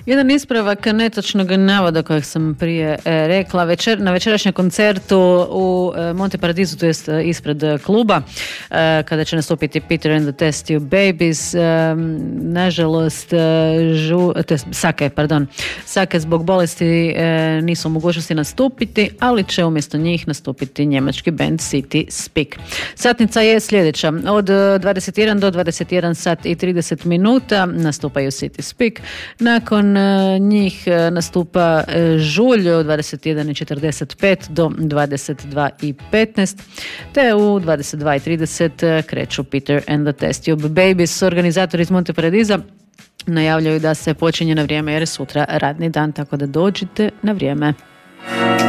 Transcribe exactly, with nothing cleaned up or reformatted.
Jedan ispravak netočnog navoda kojeg sam prije e, rekla. Večer, na večerašnjem koncertu u e, Monte Paradisu, to jest ispred kluba, e, kada će nastupiti Peter and the Test Tube Babies, e, nažalost e, žu, te, Sake, pardon, Sake zbog bolesti e, nisu u mogućnosti nastupiti, ali će umjesto njih nastupiti njemački band City Speak. Satnica je sljedeća. Od dvadeset jedan do dvadeset jedan sat i trideset minuta nastupaju City Speak. Nakon njih nastupa Žulj od dvadeset jedan i četrdeset pet do dvadeset dva i petnaest, te u dvadeset dva i trideset kreću Peter and the Test Tube Babies. Organizatori iz Monte Paradisa najavljaju da se počinje na vrijeme jer je sutra radni dan, tako da dođite na vrijeme.